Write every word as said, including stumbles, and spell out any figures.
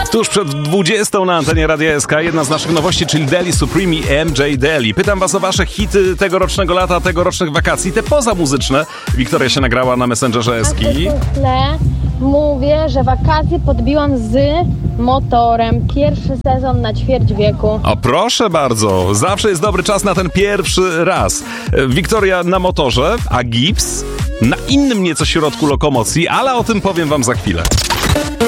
Tuż przed dwudziestą na antenie Radia S K jedna z naszych nowości, czyli Daily Supreme i M J Daily. Pytam was o wasze hity tegorocznego lata, tegorocznych wakacji, te pozamuzyczne. Wiktoria się nagrała na Messengerze Eski. W tle mówię, że wakacje podbiłam z motorem. Pierwszy sezon na ćwierć wieku. O, proszę bardzo, zawsze jest dobry czas na ten pierwszy raz. Wiktoria na motorze, a Gibbs na innym nieco środku lokomocji, ale o tym powiem wam za chwilę.